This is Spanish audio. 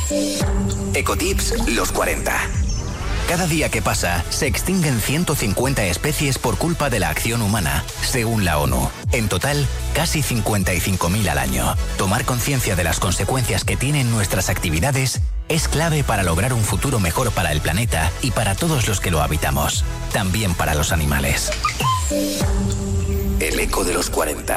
Ecotips los 40. Cada día que pasa, se extinguen 150 especies por culpa de la acción humana, según la ONU. En total, casi 55.000 al año. Tomar conciencia de las consecuencias que tienen nuestras actividades es clave para lograr un futuro mejor para el planeta y para todos los que lo habitamos. También para los animales. El eco de los 40.